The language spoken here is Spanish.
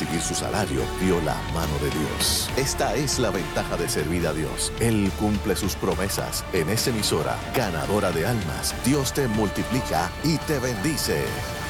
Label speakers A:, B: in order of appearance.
A: recibir su salario, dio la mano de Dios. Esta es la ventaja de servir a Dios. Él cumple sus promesas. En esta emisora, ganadora de almas, Dios te multiplica y te bendice.